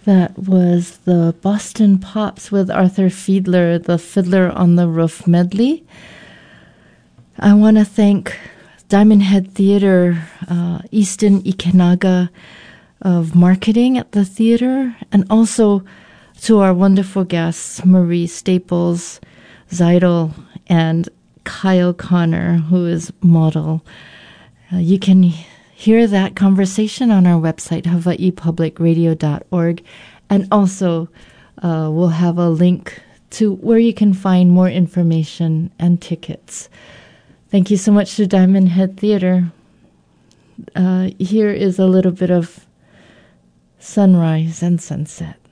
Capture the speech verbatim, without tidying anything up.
That was the Boston Pops with Arthur Fiedler, the Fiddler on the Roof medley. I want to thank Diamond Head Theater, uh, Easton Ikenaga of marketing at the theater, and also to our wonderful guests, Marie Staples, Zeidel, and Kyle Connor, who is model. Uh, you can hear that conversation on our website, hawaii public radio dot org, and also uh, we'll have a link to where you can find more information and tickets. Thank you so much to Diamond Head Theater. Uh, here is a little bit of sunrise and sunset.